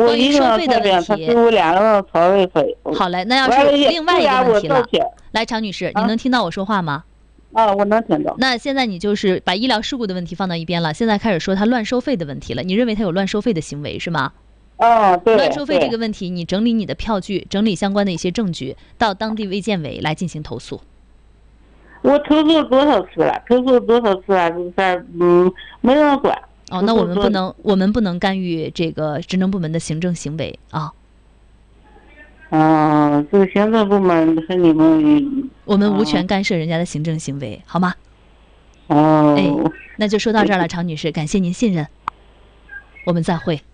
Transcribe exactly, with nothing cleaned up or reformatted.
关于收费的问题，他给我两个超位费。 好嘞，那要是另外一个问题了，来，常女士，你能听到我说话吗？ 啊，我能听到。 那现在你就是把医疗事故的问题放到一边了，现在开始说他乱收费的问题了。你认为他有乱收费的行为是吗？ 哦，对。 乱收费这个问题，你整理你的票据，整理相关的一些证据，到当地卫健委来进行投诉。 我投诉多少次了？投诉多少次了？这个事儿，嗯，没人管。 哦，那我们不能，我们不能干预这个职能部门的行政行为啊。 哦，这个行政部门和你们， 我们无权干涉人家的行政行为，好吗？ 哦， 哎，那就说到这儿了，常女士，感谢您信任，我们再会。